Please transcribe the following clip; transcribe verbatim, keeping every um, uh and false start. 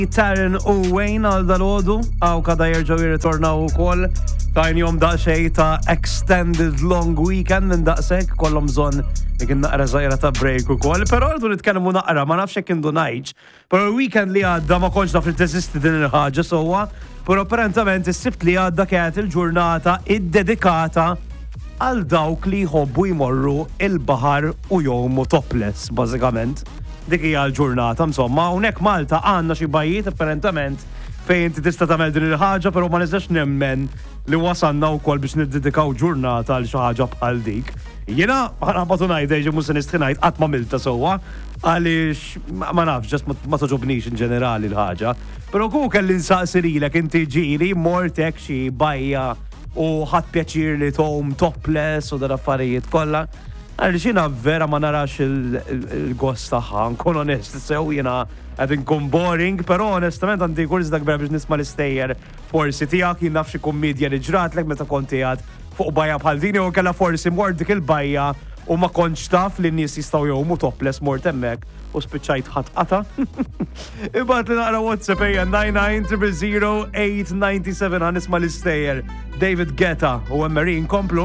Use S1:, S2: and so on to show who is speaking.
S1: Taryn u Wayne għal dal-ħodu, għaw kada jirġaw jirritornaw u koll, tajn jom daqxej ta' extended long weekend minn daqsek, kollom zon ikin naqra zaħira ta' break u koll, pero għaldu nitkellmu naqra, ma nafx jekk indu najġ, pero weekend li għadda ma konx naf li t-esisti din il-ħagġa sowa, pero apparentement is-sibt li għadda kienet il-ġurnata id-dedikata għal dawk li jħobbu jmorru il-bahar u jowmu topless, bażikament. Dik hija l-ġurnata, insomma, hawnhekk Malta għandna xi bajjiet apparentement fejn inti tista' tagħmel din il-ħaġa, però ma nistax nemmen li wasanna wkoll biex niddedikaw ġurnata għal xi ħaġa bħal dik. Jiena ħanabatu ngħid eġi mhux se nistħi ngħid qatt ma milta sewwa għaliex ma nafx ġast ma toġobnix in ġenerali l-ħaġa. Però ku kelli nsaqsi lilek inti ġieli mortek xi bajja u ħadd pjaċir li tom topless u dan affarijiet kollha. Għalli xina vera ma narax il-gost taħħa, nkun onest, sew jina għed nkun boring, pero onestament għandi kurz dak bera biex nisma l-istejjer forsi tijak jien nafxie kommedja li ġratlek meta konti għad fuq bajja bħal dini u kella forsi mort dik il-bajja u ma konċ taf li n-nies jistaw jowmu topless mort emmek u spiċċajt ħatqata. Ibat li naqra WhatsApp ejja nine nine zero zero eight nine seven għan nisma l-istejjer David Guetta u Emery inkomplu.